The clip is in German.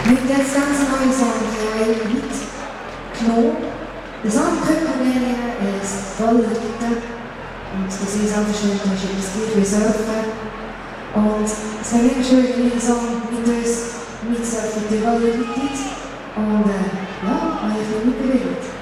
Wir haben jetzt ganz neue Songreihe mitgenommen. Der Song Köppenmeer ist Wollhütte. Und das ist selbstverständlich etwas gleich wie Surfen. Und es wäre mega schön, wenn ihr den Song mit uns mitsurfen, die Wollhütte. Und ja, euch mitbewegt.